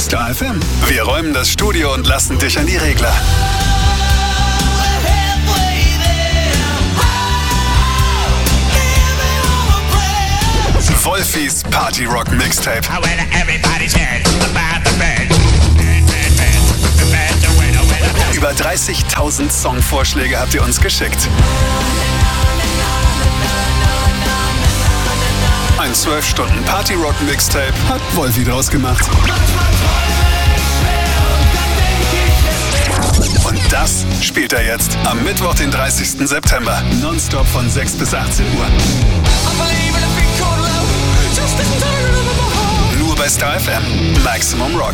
Star FM. Wir räumen das Studio und lassen dich an die Regler. Wolfis Party Rock Mixtape. Über 30.000 Songvorschläge habt ihr uns geschickt. Ein 12-Stunden Party Rock Mixtape hat Wolfi draus gemacht. Und das spielt er jetzt am Mittwoch, den 30. September. Nonstop von 6 bis 18 Uhr. Nur bei Star FM. Maximum Rock.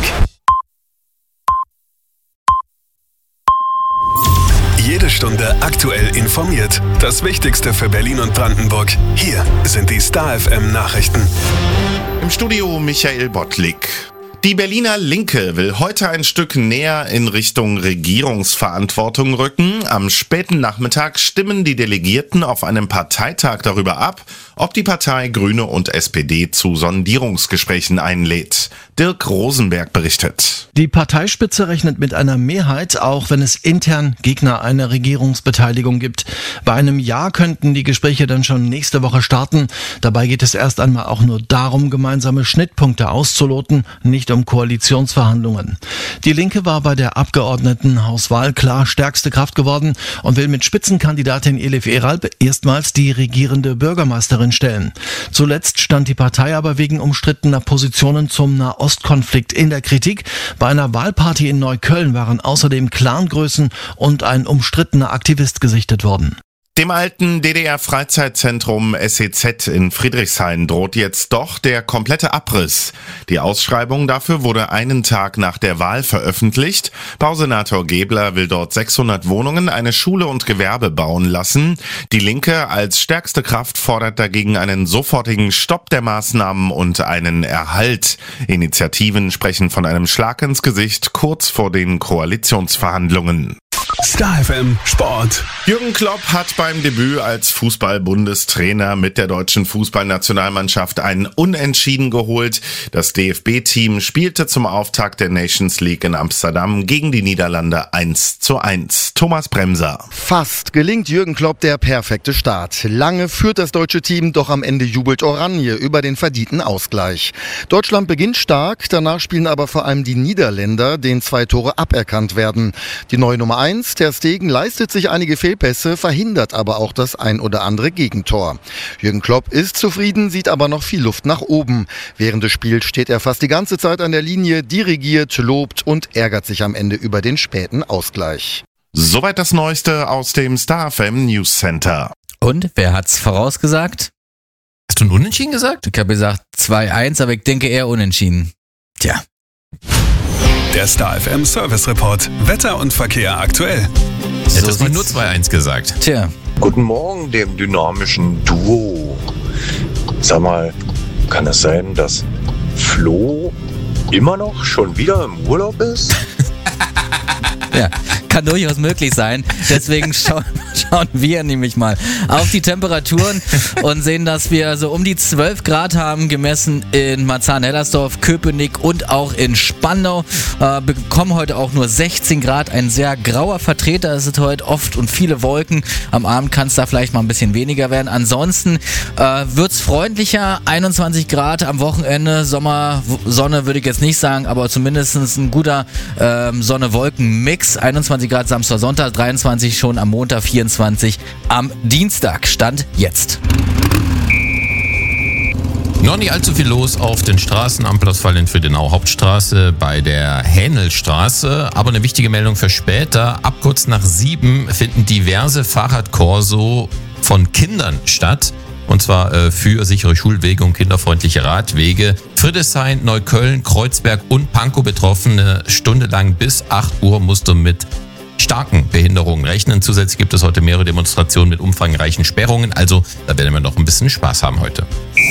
Jede Stunde aktuell informiert. Das Wichtigste für Berlin und Brandenburg. Hier sind die Star FM Nachrichten. Im Studio Michael Bottlik. Die Berliner Linke will heute ein Stück näher in Richtung Regierungsverantwortung rücken. Am späten Nachmittag stimmen die Delegierten auf einem Parteitag darüber ab, ob die Partei Grüne und SPD zu Sondierungsgesprächen einlädt. Dirk Rosenberg berichtet. Die Parteispitze rechnet mit einer Mehrheit, auch wenn es intern Gegner einer Regierungsbeteiligung gibt. Bei einem Ja könnten die Gespräche dann schon nächste Woche starten. Dabei geht es erst einmal auch nur darum, gemeinsame Schnittpunkte auszuloten, nicht um Koalitionsverhandlungen. Die Linke war bei der Abgeordnetenhauswahl klar stärkste Kraft geworden und will mit Spitzenkandidatin Elif Eralp erstmals die regierende Bürgermeisterin stellen. Zuletzt stand die Partei aber wegen umstrittener Positionen zum Nahostkonflikt in der Kritik. Bei einer Wahlparty in Neukölln waren außerdem Clangrößen und ein umstrittener Aktivist gesichtet worden. Dem alten DDR-Freizeitzentrum SEZ in Friedrichshain droht jetzt doch der komplette Abriss. Die Ausschreibung dafür wurde einen Tag nach der Wahl veröffentlicht. Bausenator Gebler will dort 600 Wohnungen, eine Schule und Gewerbe bauen lassen. Die Linke als stärkste Kraft fordert dagegen einen sofortigen Stopp der Maßnahmen und einen Erhalt. Initiativen sprechen von einem Schlag ins Gesicht kurz vor den Koalitionsverhandlungen. Star FM Sport. Jürgen Klopp hat beim Debüt als Fußball-Bundestrainer mit der deutschen Fußballnationalmannschaft ein Unentschieden geholt. Das DFB-Team spielte zum Auftakt der Nations League in Amsterdam gegen die Niederlande 1:1. Thomas Bremser. Fast gelingt Jürgen Klopp der perfekte Start. Lange führt das deutsche Team, doch am Ende jubelt Oranje über den verdienten Ausgleich. Deutschland beginnt stark, danach spielen aber vor allem die Niederländer, denen 2 Tore aberkannt werden. Die neue Nummer 1, Ter Stegen, leistet sich einige Fehlpässe, verhindert aber auch das ein oder andere Gegentor. Jürgen Klopp ist zufrieden, sieht aber noch viel Luft nach oben. Während des Spiels steht er fast die ganze Zeit an der Linie, dirigiert, lobt und ärgert sich am Ende über den späten Ausgleich. Soweit das Neueste aus dem Star FM News Center. Und wer hat's vorausgesagt? Hast du ein Unentschieden gesagt? Ich habe gesagt 2:1, aber ich denke eher unentschieden. Tja. Der Star FM Service Report. Wetter und Verkehr aktuell. Hättest du nur 2:1 gesagt. Tja. Guten Morgen, dem dynamischen Duo. Sag mal, kann es sein, dass Flo immer noch schon wieder im Urlaub ist? Ja, kann durchaus möglich sein. Deswegen schauen wir nämlich mal auf die Temperaturen und sehen, dass wir so um die 12 Grad haben, gemessen in Marzahn-Hellersdorf, Köpenick und auch in Spandau. Bekommen heute auch nur 16 Grad, ein sehr grauer Vertreter. Es sind heute oft und viele Wolken. Am Abend kann es da vielleicht mal ein bisschen weniger werden. Ansonsten wird es freundlicher, 21 Grad am Wochenende. Sonne würde ich jetzt nicht sagen, aber zumindest ein guter Sonne-Wolken-Mix. 21 Grad Samstag, Sonntag, 23 schon am Montag, 24 am Dienstag. Stand jetzt. Noch nicht allzu viel los auf den Straßen. Ampelausfall in Friedenau Hauptstraße bei der Hähnelstraße. Aber eine wichtige Meldung für später. Ab kurz nach 7 finden diverse Fahrradkorso von Kindern statt. Und zwar für sichere Schulwege und kinderfreundliche Radwege. Friedrichshain, Neukölln, Kreuzberg und Pankow Betroffene stundenlang bis 8 Uhr musste mit starken Behinderungen rechnen. Zusätzlich gibt es heute mehrere Demonstrationen mit umfangreichen Sperrungen. Also da werden wir noch ein bisschen Spaß haben heute.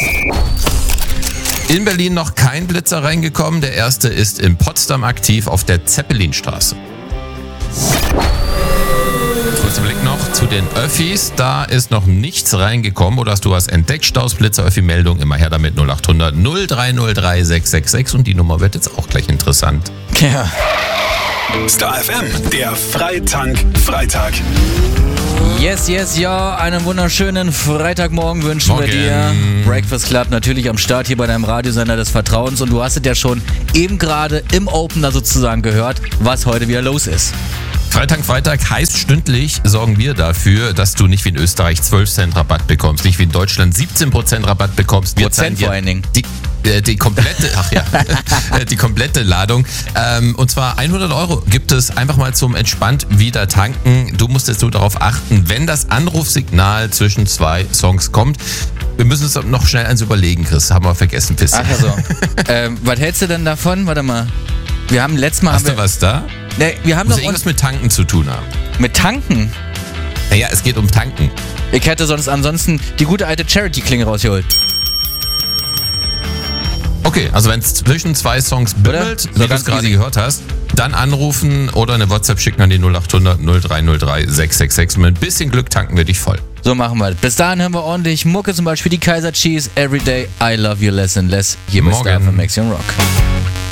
In Berlin noch kein Blitzer reingekommen. Der erste ist in Potsdam aktiv auf der Zeppelinstraße. Kurzer Blick noch zu den Öffis. Da ist noch nichts reingekommen. Oder hast du was entdeckt? Stausblitzer, Öffi-Meldung, immer her damit 0800 0303 666. Und die Nummer wird jetzt auch gleich interessant. Ja. Star FM, der Freitank-Freitag. Yes, ja, einen wunderschönen Freitagmorgen wünschen wir dir. Breakfast Club natürlich am Start hier bei deinem Radiosender des Vertrauens. Und du hast es ja schon eben gerade im Opener sozusagen gehört, was heute wieder los ist. Freitag heißt stündlich sorgen wir dafür, dass du nicht wie in Österreich 12 Cent Rabatt bekommst, nicht wie in Deutschland 17% Rabatt bekommst. Wir Prozent vor allen Dingen. Die komplette, die komplette Ladung. Und zwar 100 € gibt es einfach mal zum entspannt wieder tanken. Du musst jetzt nur darauf achten, wenn das Anrufsignal zwischen 2 Songs kommt. Wir müssen uns noch schnell eins überlegen, Chris. Haben wir vergessen, bisschen. Ach so. Was hältst du denn davon? Warte mal. Wir haben letztes Mal... Hast du was da? Ne, wir haben Muss doch irgendwas mit Tanken zu tun haben. Mit Tanken? Naja, es geht um Tanken. Ich hätte ansonsten die gute alte Charity-Klinge rausgeholt. Okay, also wenn es zwischen 2 Songs bimmelt, wie du es gerade gehört hast, dann anrufen oder eine WhatsApp schicken an die 0800 0303 666. Mit ein bisschen Glück tanken wir dich voll. So machen wir. Bis dahin hören wir ordentlich Mucke, zum Beispiel die Kaiser Cheese, Everyday I Love You Less and Less. Hier bei Star FM Max Young Rock.